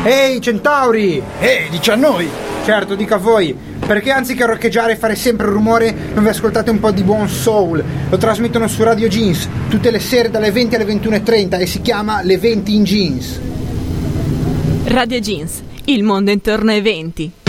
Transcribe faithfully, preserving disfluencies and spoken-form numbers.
Ehi centauri! Ehi, dici a noi! Certo, dico a voi, perché anziché roccheggiare e fare sempre rumore non vi ascoltate un po' di buon soul? Lo trasmettono su Radio Jeans tutte le sere dalle venti alle ventuno e trenta e si chiama Le venti in Jeans. Radio Jeans, il mondo intorno ai venti.